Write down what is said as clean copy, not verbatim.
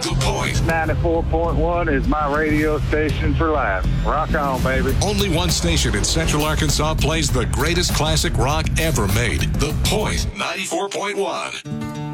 The Point. 94.1 is my radio station for life. Rock on, baby. Only one station in Central Arkansas plays the greatest classic rock ever made. The Point 94.1.